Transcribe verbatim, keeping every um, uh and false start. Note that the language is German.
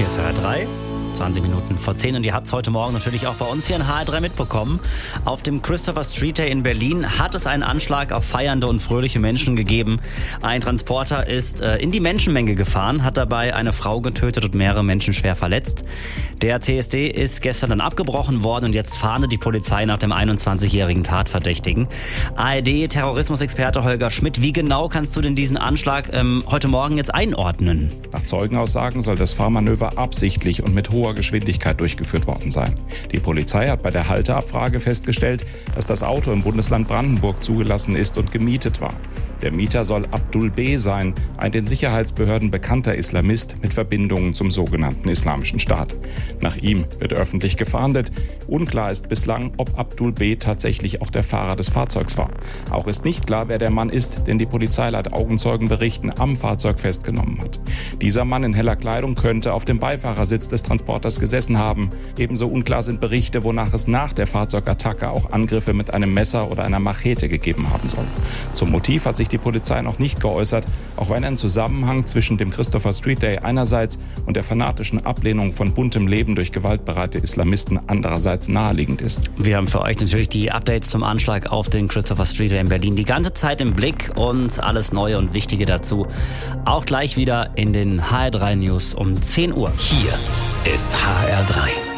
Hier ist H R drei, zwanzig Minuten vor zehn und ihr habt es heute Morgen natürlich auch bei uns hier in H R drei mitbekommen. Auf dem Christopher Street Day in Berlin hat es einen Anschlag auf feiernde und fröhliche Menschen gegeben. Ein Transporter ist äh, in die Menschenmenge gefahren, hat dabei eine Frau getötet und mehrere Menschen schwer verletzt. Der C S D ist gestern dann abgebrochen worden und jetzt fahndet die Polizei nach dem einundzwanzigjährigen Tatverdächtigen. A R D-Terrorismusexperte Holger Schmidt, wie genau kannst du denn diesen Anschlag ähm, heute Morgen jetzt einordnen? Nach Zeugenaussagen soll das Fahrmanöver absichtlich und mit hoher Geschwindigkeit durchgeführt worden sein. Die Polizei hat bei der Halteabfrage festgestellt, dass das Auto im Bundesland Brandenburg zugelassen ist und gemietet war. Der Mieter soll Abdul B. sein, ein den Sicherheitsbehörden bekannter Islamist mit Verbindungen zum sogenannten Islamischen Staat. Nach ihm wird öffentlich gefahndet. Unklar ist bislang, ob Abdul B. tatsächlich auch der Fahrer des Fahrzeugs war. Auch ist nicht klar, wer der Mann ist, den die Polizei laut Augenzeugenberichten am Fahrzeug festgenommen hat. Dieser Mann in heller Kleidung könnte auf dem Beifahrersitz des Transporters gesessen haben. Ebenso unklar sind Berichte, wonach es nach der Fahrzeugattacke auch Angriffe mit einem Messer oder einer Machete gegeben haben soll. Zum Motiv hat sich die Polizei noch nicht geäußert, auch wenn ein Zusammenhang zwischen dem Christopher Street Day einerseits und der fanatischen Ablehnung von buntem Leben durch gewaltbereite Islamisten andererseits naheliegend ist. Wir haben für euch natürlich die Updates zum Anschlag auf den Christopher Street Day in Berlin die ganze Zeit im Blick und alles Neue und Wichtige dazu auch gleich wieder in den H R drei News um zehn Uhr. Hier ist H R drei.